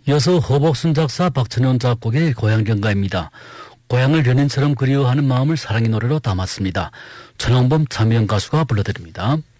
이어서 허복순 작사 박천현 작곡의 고향경가입니다. 고향을 연인처럼 그리워하는 마음을 사랑의 노래로 담았습니다. 천홍범 참여연 가수가 불러드립니다.